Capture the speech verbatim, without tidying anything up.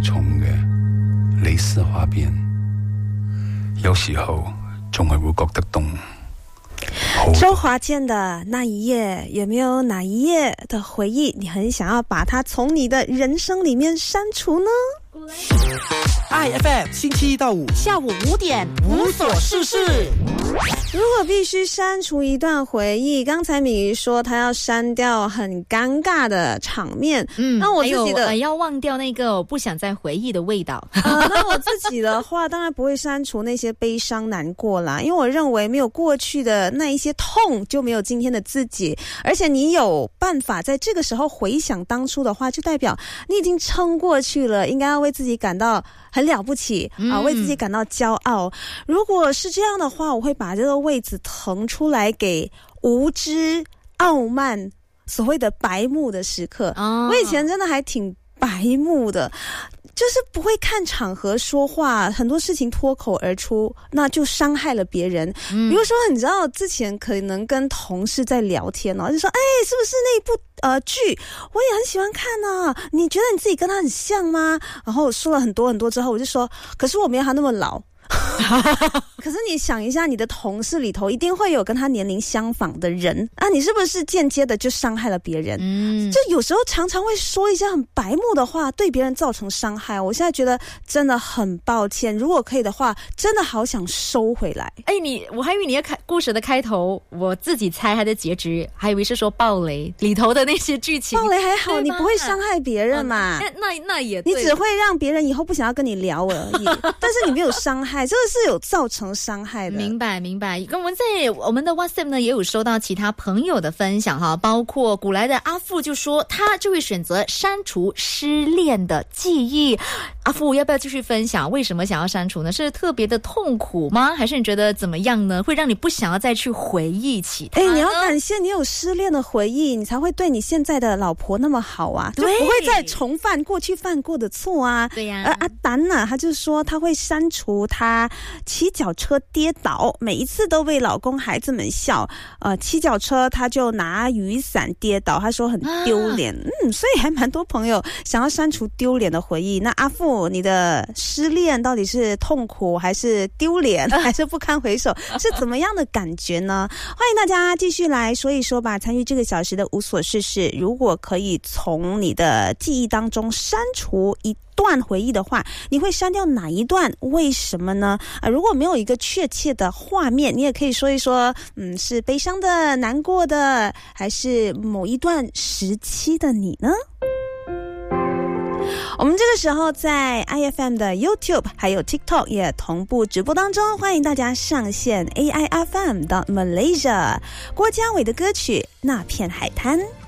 重嘅蕾絲花邊，有時候仲係會覺得凍。 周華健的那一夜，有没有哪一夜的回忆你很想要把它从你的人生里面删除呢？ I F M 星期一到五下午五点无所事事。 如果必须删除一段回忆，刚才米瑜说她要删掉很尴尬的场面， 嗯， 那我自己的、 呃、要忘掉那个我不想再回忆的味道。 呃、那我自己的话当然不会删除那些悲伤难过啦，因为我认为没有过去的那一些痛就没有今天的自己，而且你有办法在这个时候回想当初的话，就代表你已经撑过去了，应该要为自己感到很了不起啊、呃，为自己感到骄傲。如果是这样的话，我会把这个位子腾出来给无知、傲慢、所谓的白目的时刻。哦、我以前真的还挺白目的，就是不会看场合说话，很多事情脱口而出，那就伤害了别人。嗯、比如说，你知道之前可能跟同事在聊天哦，就说：“哎，是不是那一部呃剧我也很喜欢看啊？你觉得你自己跟他很像吗？”然后我说了很多很多之后，我就说：“可是我没有他那么老。”可是你想一下，你的同事里头一定会有跟他年龄相仿的人啊，你是不是间接的就伤害了别人？嗯，就有时候常常会说一些很白目的话，对别人造成伤害。我现在觉得真的很抱歉，如果可以的话，真的好想收回来。 哎，你我还以为你要开故事的开头，我自己猜它的结局，还以为是说爆雷里头的那些剧情。 爆雷还好，你不会伤害别人嘛？ 哦、那那也对， 你只会让别人以后不想要跟你聊而已。但是你没有伤害，这个是有造成伤害的。 明白明白。我们在我们的 WhatsApp 呢也有收到其他朋友的分享哈，包括古来的阿富就说他就会选择删除失恋的记忆。阿富要不要继续分享为什么想要删除呢？是特别的痛苦吗？还是你觉得怎么样呢？会让你不想要再去回忆起它？ 哎，你要感谢你有失恋的回忆，你才会对你现在的老婆那么好啊，就不会再重犯过去犯过的错啊。 对呀、啊。 而阿丹呢，他就说他会删除他骑脚车跌倒，每一次都为老公孩子们笑。呃，骑脚车他就拿雨伞跌倒，他说很丢脸、啊。嗯，所以还蛮多朋友想要删除丢脸的回忆。那阿富，你的失恋到底是痛苦还是丢脸，还是不堪回首，是怎么样的感觉呢？欢迎大家继续来说一说吧，参与这个小时的无所事事。如果可以从你的记忆当中删除一段回忆的话，你会删掉哪一段？为什么呢？啊，如果没有一个确切的画面，你也可以说一说，嗯，是悲伤的、难过的，还是某一段时期的你呢？我们这个时候在 I F M 的 YouTube 还有 TikTok 也同步直播当中，欢迎大家上线 A I F M 到 Malaysia。郭家伟的歌曲《那片海滩》。